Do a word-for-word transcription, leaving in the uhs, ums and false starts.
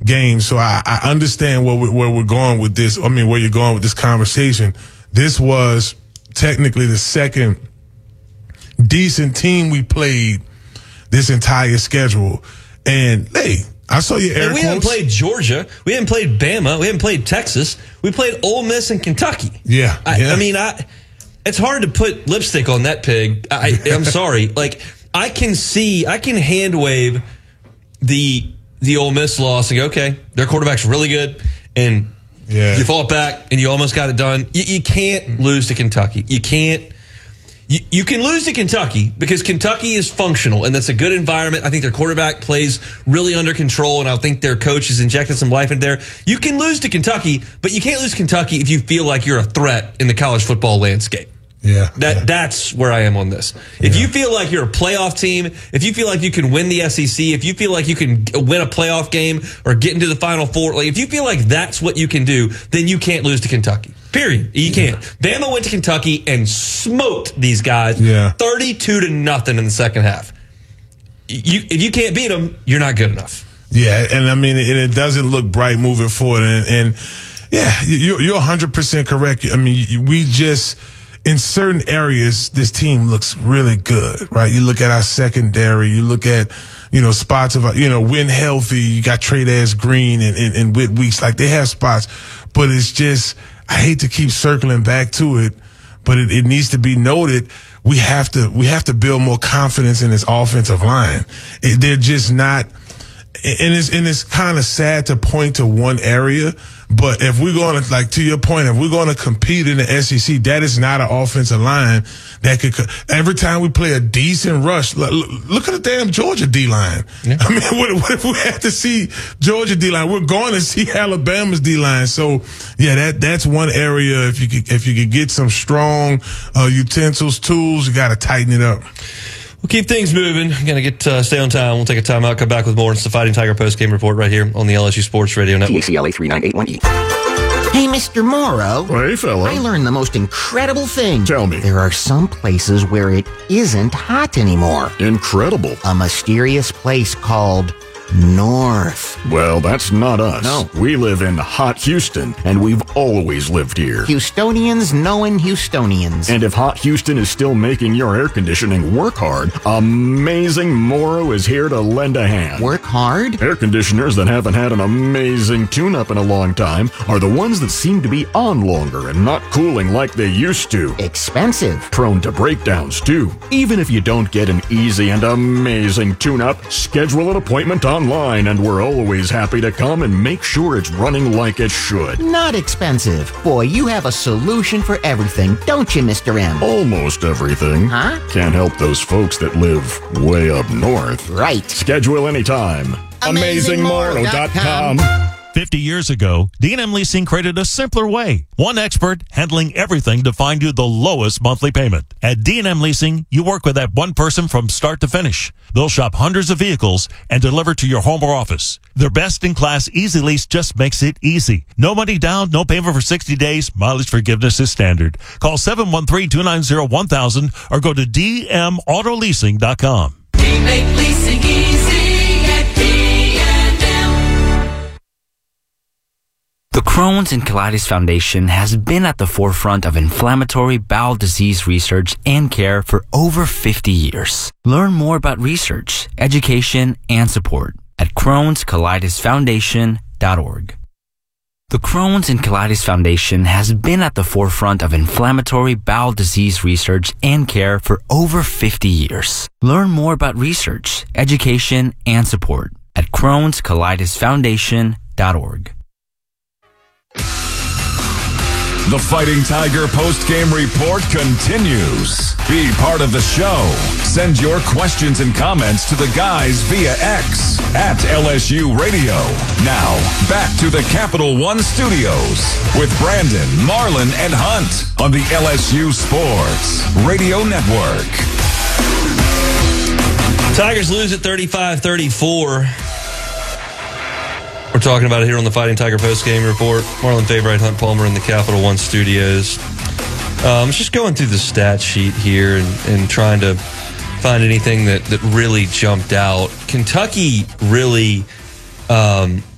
game. So I, I understand where, we, where we're going with this. I mean, where you're going with this conversation. This was technically the second decent team we played this entire schedule. And, hey, I saw your air and we quotes. haven't played Georgia. We haven't played Bama. We haven't played Texas. We played Ole Miss and Kentucky. Yeah. I, yeah. I mean, I, it's hard to put lipstick on that pig. I, I'm sorry. Like, I can see, I can hand wave the the Ole Miss loss and go, okay, their quarterback's really good, and yeah. you fought back and you almost got it done. You, you can't lose to Kentucky. You can't. You, you can lose to Kentucky because Kentucky is functional, and that's a good environment. I think their quarterback plays really under control, and I think their coach has injected some life in there. You can lose to Kentucky, but you can't lose to Kentucky if you feel like you're a threat in the college football landscape. Yeah, that yeah. That's where I am on this. If yeah. you feel like you're a playoff team, if you feel like you can win the S E C, if you feel like you can win a playoff game or get into the Final Four, like if you feel like that's what you can do, then you can't lose to Kentucky. Period. You can't. Yeah. Bama went to Kentucky and smoked these guys, yeah. thirty-two to nothing in the second half. You, if you can't beat them, you're not good enough. Yeah, and I mean, it, it doesn't look bright moving forward. And, and yeah, you're, you're one hundred percent correct. I mean, we just. In certain areas, this team looks really good, right? You look at our secondary, you look at, you know, spots of, you know, when healthy, you got Trey-Daz Green and, and, and Whit Weeks, like they have spots, but it's just, I hate to keep circling back to it, but it, it needs to be noted. We have to, we have to build more confidence in this offensive line. It, they're just not, and it's, and it's kind of sad to point to one area, but if we're going to, like, to your point, if we're going to compete in the S E C, that is not an offensive line that could, every time we play a decent rush, look, look at the damn Georgia D-line. Yeah. I mean, what, what if we have to see Georgia D-line? We're going to see Alabama's D-line. So, yeah, that, that's one area. If you could, if you could get some strong, uh, utensils, tools, you got to tighten it up. We'll keep things moving. Going to get uh, stay on time. We'll take a time out, come back with more. It's the Fighting Tiger post-game report right here on the L S U Sports Radio Network. T A C L A three nine eight one E. Hey, Mister Morrow. Hey, fella. I learned the most incredible thing. Tell me. There are some places where it isn't hot anymore. Incredible. A mysterious place called North. Well, that's not us. No. We live in hot Houston, and we've always lived here. Houstonians knowing Houstonians. And if hot Houston is still making your air conditioning work hard, Amazing Morrow is here to lend a hand. Work hard? Air conditioners that haven't had an amazing tune-up in a long time are the ones that seem to be on longer and not cooling like they used to. Expensive. Prone to breakdowns, too. Even if you don't get an easy and amazing tune-up, schedule an appointment on online, and we're always happy to come and make sure it's running like it should. Not expensive. Boy, you have a solution for everything, don't you, Mister M? Almost everything. Huh? Can't help those folks that live way up north. Right. Schedule anytime. amazing morrow dot com. fifty years ago, D and M Leasing created a simpler way. One expert handling everything to find you the lowest monthly payment. At D and M Leasing, you work with that one person from start to finish. They'll shop hundreds of vehicles and deliver to your home or office. Their best-in-class Easy Lease just makes it easy. No money down, no payment for sixty days. Mileage forgiveness is standard. Call seven one three, two nine zero, one thousand or go to d m auto leasing dot com. We make leasing easy at D and M. The Crohn's and Colitis Foundation has been at the forefront of inflammatory bowel disease research and care for over fifty years. Learn more about research, education, and support at crohns colitis foundation dot org. The Crohn's and Colitis Foundation has been at the forefront of inflammatory bowel disease research and care for over fifty years. Learn more about research, education, and support at crohns colitis foundation dot org. The Fighting Tiger post-game report continues. Be part of the show. Send your questions and comments to the guys via X at L S U Radio. Now, back to the Capital One studios with Brandon, Marlon, and Hunt on the L S U Sports Radio Network. Tigers lose at thirty-five thirty-four. We're talking about it here on the Fighting Tiger post-game report. Marlon Favorite, Hunt Palmer in the Capital One studios. Um, just going through the stat sheet here and, and trying to find anything that, that really jumped out. Kentucky really um,